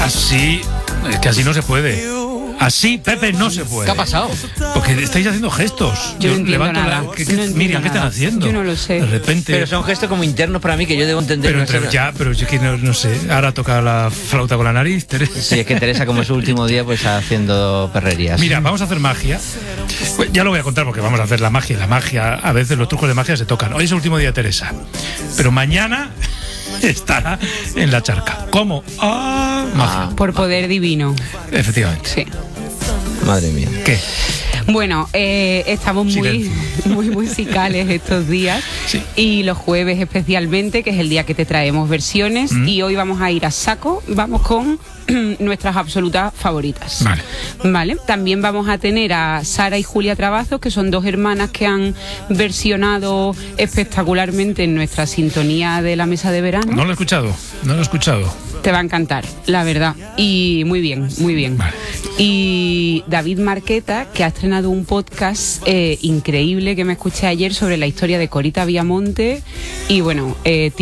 Así, es que así no se puede. Así, Pepe, no se puede. ¿Qué ha pasado? Porque estáis haciendo gestos. Yo no entiendo nada. Miriam, ¿qué están haciendo? Yo no lo sé. De repente. Pero son gestos como internos para mí que yo debo entender. Pero yo que no sé. Ahora toca la flauta con la nariz, Teresa. Sí, es que Teresa, como es su último día, pues haciendo perrerías. Mira, vamos a hacer magia. Pues ya lo voy a contar porque vamos a hacer la magia. La magia, a veces los trucos de magia se tocan. Hoy es el último día de Teresa. Pero mañana estará en la charca. ¿Cómo? Magia. Por poder divino. Efectivamente. Sí. Madre mía. ¿Qué? Bueno, estamos muy musicales estos días. Sí. Y los jueves especialmente, que es el día que te traemos versiones. Y hoy vamos a ir a saco. Vamos con nuestras absolutas favoritas. Vale. También vamos a tener a Sara y Julia Travazos, que son dos hermanas que han versionado espectacularmente en nuestra sintonía de la mesa de verano. No lo he escuchado. Te va a encantar, la verdad. Y muy bien, muy bien. Vale. Y David Marqueta, que ha estrenado un podcast increíble que me escuché ayer sobre la historia de Corita Viamonte. Y bueno,